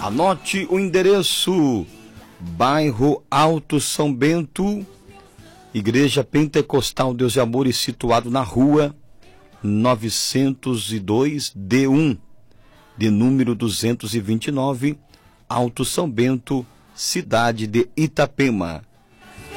Anote o endereço: bairro Alto São Bento, Igreja Pentecostal Deus e Amor, situado na rua 902 D1, de número 229, Alto São Bento, cidade de Itapema.